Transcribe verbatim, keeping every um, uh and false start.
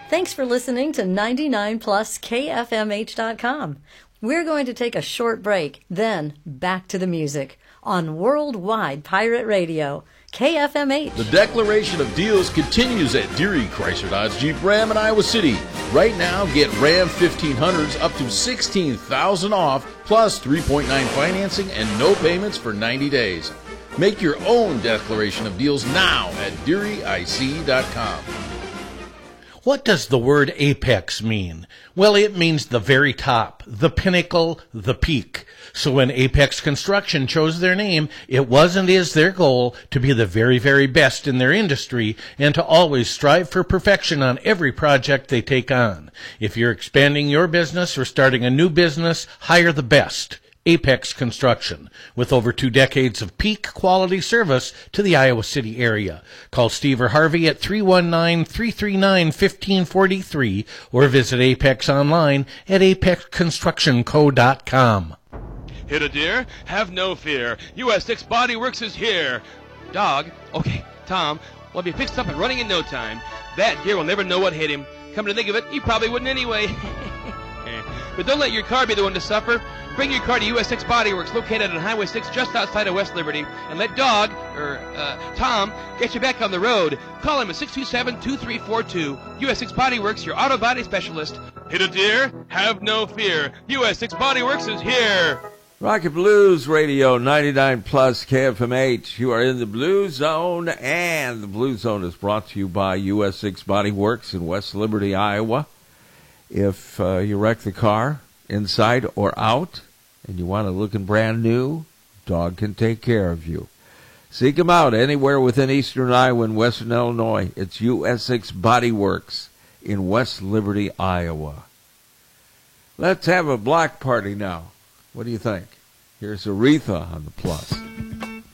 Thanks for listening to ninety-nine plus K F M H dot com. We're going to take a short break, then back to the music on Worldwide Pirate Radio, K F M H. The declaration of deals continues at Deary Chrysler Dodge Jeep Ram in Iowa City. Right now, get Ram fifteen hundreds up to sixteen thousand dollars off, plus three point nine financing and no payments for ninety days. Make your own declaration of deals now at Deary I C dot com. What does the word apex mean? Well, it means the very top, the pinnacle, the peak. So when Apex Construction chose their name, it was and is their goal to be the very, very best in their industry and to always strive for perfection on every project they take on. If you're expanding your business or starting a new business, hire the best. Apex Construction, with over two decades of peak quality service to the Iowa City area. Call Steve or Harvey at three one nine, three three nine, one five four three or visit Apex online at apex construction co dot com. Hit a deer? Have no fear. U S six Body Works is here. Dog? Okay, Tom, will be fixed up and running in no time. That deer will never know what hit him. Come to think of it, he probably wouldn't anyway. But don't let your car be the one to suffer. Bring your car to U S six Body Works, located on Highway six just outside of West Liberty, and let Dog, or uh, Tom, get you back on the road. Call him at six two seven, two three four two. U S six Body Works, your auto body specialist. Hit a deer? Have no fear. U S six Body Works is here. Rocket Blues Radio, ninety-nine plus K F M H. You are in the Blue Zone, and the Blue Zone is brought to you by U S six Body Works in West Liberty, Iowa. If uh, you wreck the car, inside or out, and you want it looking brand new, Dog can take care of you. Seek them out anywhere within eastern Iowa and western Illinois. It's U S six Body Works in West Liberty, Iowa. Let's have a block party now. What do you think? Here's Aretha on the plus.